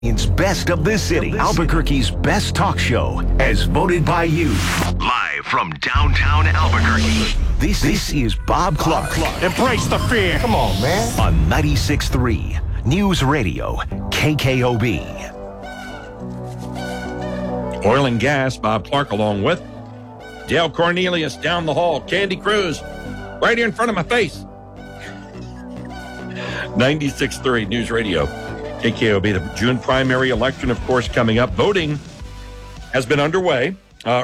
It's Best of the City, Albuquerque's best talk show, as voted by you. Live from downtown Albuquerque, this is Bob Clark. Embrace the fear. Come on, man. On 96.3 News Radio, KKOB. Oil and gas, Bob Clark along with Dale Cornelius down the hall. Candy Cruz right here in front of my face. 96.3 News Radio, KKOB. The June primary election, of course, coming up. Voting has been underway.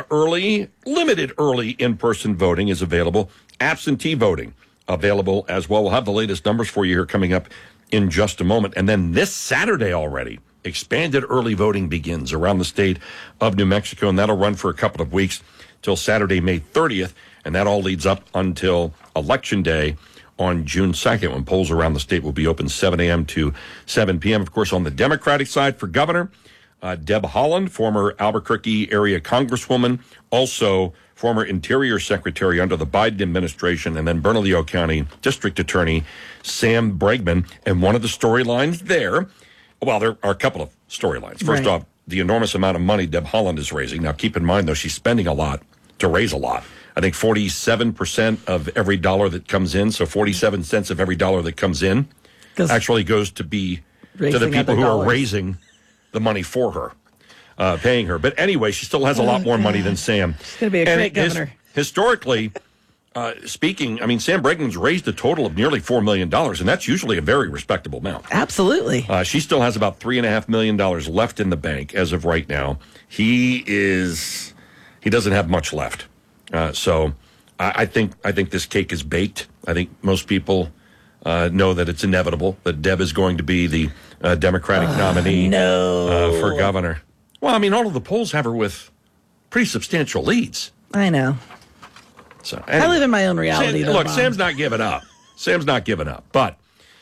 Limited early in-person voting is available. Absentee voting available as well. We'll have the latest numbers for you here coming up in just a moment. And then this Saturday already, expanded early voting begins around the state of New Mexico, and that'll run for a couple of weeks till Saturday, May 30th, and that all leads up until Election Day on June 2nd, when polls around the state will be open 7 a.m. to 7 p.m. Of course, on the Democratic side for governor, Deb Haaland, former Albuquerque area congresswoman, also former Interior Secretary under the Biden administration, and then Bernalillo County District Attorney Sam Bregman. And one of the storylines there, well, there are a couple of storylines. First off, the enormous amount of money Deb Haaland is raising. Now, keep in mind, though, she's spending a lot to raise a lot. I think 47% of every dollar that comes in, so 47 cents of every dollar that comes in, actually goes to the people who are raising the money for her, paying her. But anyway, she still has a lot more money than Sam. She's going to be a great governor. Historically speaking, I mean, Sam Bregman's raised a total of nearly $4 million, and that's usually a very respectable amount. Absolutely. She still has about $3.5 million left in the bank as of right now. He doesn't have much left. So I think this cake is baked. I think most people know that it's inevitable that Deb is going to be the Democratic nominee for governor. Well, I mean, all of the polls have her with pretty substantial leads. I know. So anyway, I live in my own reality. Sam's not giving up. Sam's not giving up, but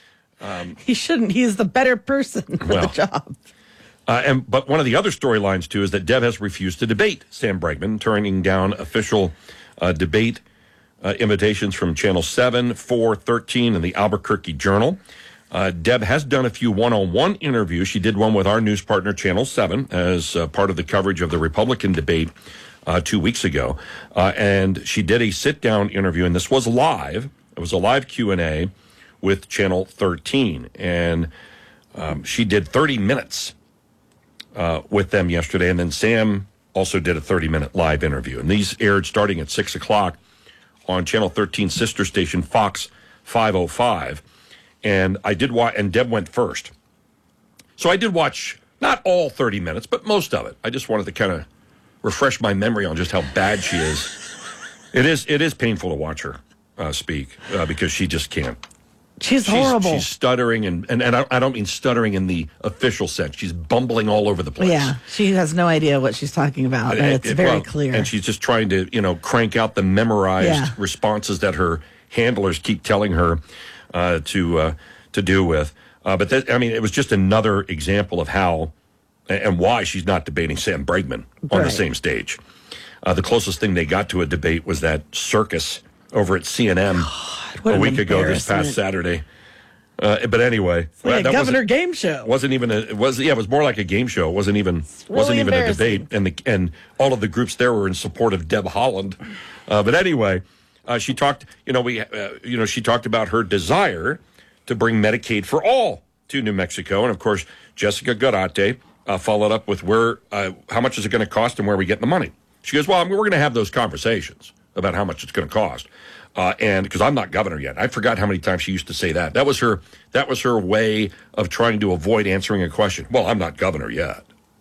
he shouldn't. He is the better person for the job. But one of the other storylines, too, is that Deb has refused to debate Sam Bregman, turning down official debate invitations from Channel 7, 4, 13, and the Albuquerque Journal. Deb has done a few one-on-one interviews. She did one with our news partner, Channel 7, as part of the coverage of the Republican debate 2 weeks ago. And she did a sit-down interview, and this was live. It was a live Q&A with Channel 13. And she did 30 minutes with them yesterday, and then Sam also did a 30-minute live interview. And these aired starting at 6 o'clock on Channel 13's sister station, Fox 505. And I did watch, and Deb went first. So I did watch not all 30 minutes, but most of it. I just wanted to kind of refresh my memory on just how bad she is. It is painful to watch her speak because she just can't. She's horrible. She's stuttering, and I don't mean stuttering in the official sense. She's bumbling all over the place. Yeah, she has no idea what she's talking about, and it's very clear. And she's just trying to, crank out the memorized responses that her handlers keep telling her to do with. But it was just another example of how and why she's not debating Sam Bregman on the same stage. The closest thing they got to a debate was that circus over at CNN a week ago this past Saturday. But anyway, it's like a governor game show. It was more like a game show. It wasn't even a debate, and all of the groups there were in support of Deb Haaland. But anyway, she talked. She talked about her desire to bring Medicaid for all to New Mexico, and of course, Jessica Garate followed up with how much is it going to cost and where are we getting the money. She goes, well, we're going to have those conversations about how much it's going to cost. And because I'm not governor yet, I forgot how many times she used to say that. That was her way of trying to avoid answering a question. Well, I'm not governor yet.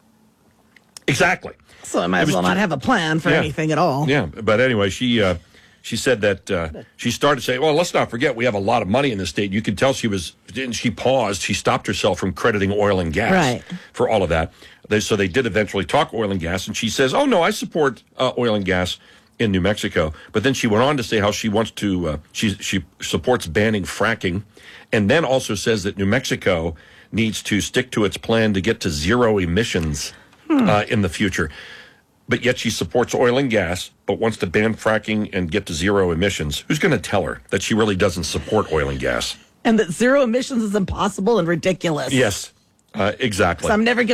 Exactly. So I might as well not have a plan for anything at all. Yeah, but anyway, she said that she started saying, well, let's not forget we have a lot of money in the state. You could tell she paused. She stopped herself from crediting oil and gas for all of that. So they did eventually talk oil and gas, and she says, oh, no, I support oil and gas in New Mexico. But then she went on to say how she wants to, she supports banning fracking, and then also says that New Mexico needs to stick to its plan to get to zero emissions in the future. But yet she supports oil and gas, but wants to ban fracking and get to zero emissions. Who's going to tell her that she really doesn't support oil and gas? And that zero emissions is impossible and ridiculous. Yes. Exactly. So I'm never